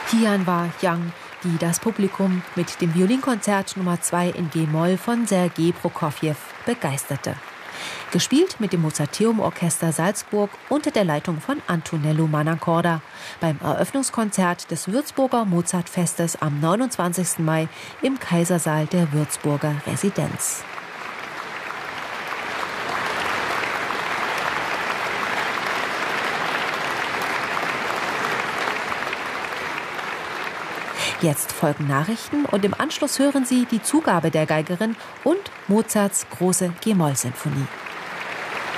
Tianwa Yang, die das Publikum mit dem Violinkonzert Nummer 2 in G-Moll von Sergei Prokofjew begeisterte. Gespielt mit dem Mozarteum-Orchester Salzburg unter der Leitung von Antonello Mannancorda beim Eröffnungskonzert des Würzburger Mozartfestes am 29. Mai im Kaisersaal der Würzburger Residenz. Jetzt folgen Nachrichten und im Anschluss hören Sie die Zugabe der Geigerin und Mozarts große G-Moll-Sinfonie.